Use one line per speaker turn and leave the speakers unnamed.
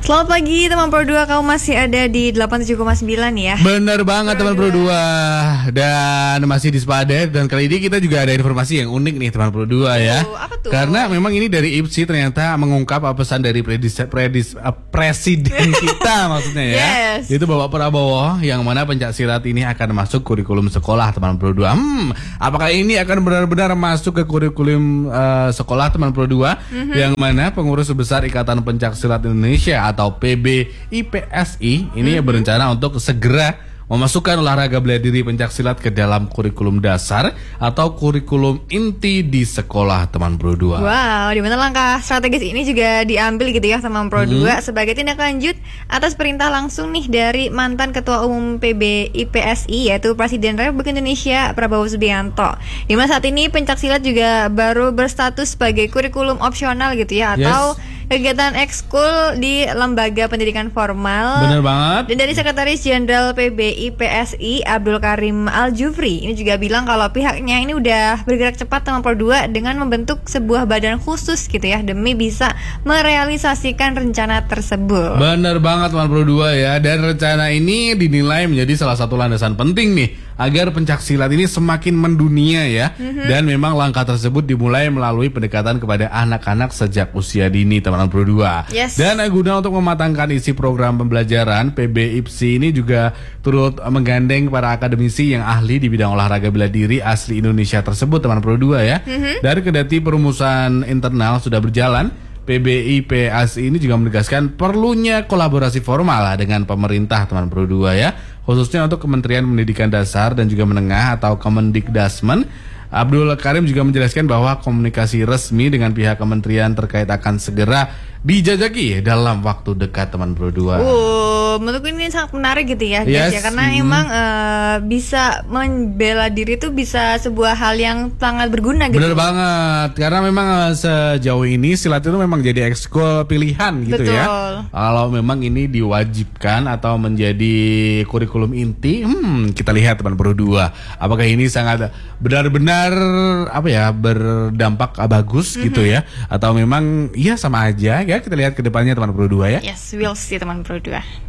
Selamat pagi teman Pro 2, kamu masih ada di 87,9 ya.
Bener banget teman Pro 2. Dan masih di Spadet. Dan kali ini kita juga ada informasi yang unik nih teman Pro 2 ya.
Apa tuh?
Karena memang ini dari IPSI ternyata mengungkap pesan dari presiden kita maksudnya ya.
Yes.
Itu Bapak Prabowo, yang mana pencaksilat ini akan masuk kurikulum sekolah teman Pro 2. Apakah ini akan benar-benar masuk ke kurikulum sekolah teman Pro 2? Yang mana pengurus besar Ikatan Pencaksilat Indonesia atau PBIPSI ini berencana untuk segera memasukkan olahraga bela diri pencaksilat ke dalam kurikulum dasar atau kurikulum inti di sekolah teman Pro 2.
Wow, di mana langkah strategis ini juga diambil gitu ya teman Pro 2 sebagai tindak lanjut atas perintah langsung nih dari mantan Ketua Umum PBIPSI yaitu Presiden Republik Indonesia Prabowo Subianto. Di mana saat ini pencaksilat juga baru berstatus sebagai kurikulum opsional gitu ya, atau kegiatan ekskul di lembaga pendidikan formal.
Bener banget.
Dan dari Sekretaris Jenderal PBIPSI Abdul Karim Al-Jufri ini juga bilang kalau pihaknya ini udah bergerak cepat teman Pro 2 dengan membentuk sebuah badan khusus gitu ya, demi bisa merealisasikan rencana tersebut.
Bener banget teman Pro 2 ya. Dan rencana ini dinilai menjadi salah satu landasan penting nih agar pencaksilat ini semakin mendunia ya. Dan memang langkah tersebut dimulai melalui pendekatan kepada anak-anak sejak usia dini teman Pro 2.
Yes.
Dan guna untuk mematangkan isi program pembelajaran, PBIPSI ini juga turut menggandeng para akademisi yang ahli di bidang olahraga bela diri asli Indonesia tersebut teman Pro 2 ya. Dari kendati perumusan internal sudah berjalan, PBIPSI ini juga menegaskan perlunya kolaborasi formal dengan pemerintah teman Pro 2 ya, khususnya untuk Kementerian Pendidikan Dasar dan juga Menengah atau Kemendikdasmen. Abdul Karim juga menjelaskan bahwa komunikasi resmi dengan pihak kementerian terkait akan segera dijajaki dalam waktu dekat teman Pro 2.
Menurutku ini sangat menarik gitu ya, guys, ya, karena emang bisa membela diri itu bisa sebuah hal yang sangat berguna gitu.
Bener banget, karena memang sejauh ini silat itu memang jadi ekskul pilihan gitu.
Betul.
Ya. Kalau memang ini diwajibkan atau menjadi kurikulum inti, kita lihat teman Pro 2. Apakah ini sangat benar-benar berdampak bagus gitu ya, atau memang iya sama aja ya, kita lihat ke depannya teman Pro 2 ya.
Yes, we'll see teman Pro 2.